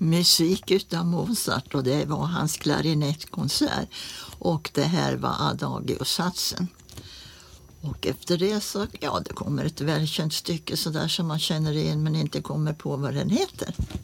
musik utav Mozart och det var hans klarinettkonsert. Och det här var Adagio-satsen. Och efter det så, det kommer ett välkänt stycke så där som man känner igen men inte kommer på vad den heter.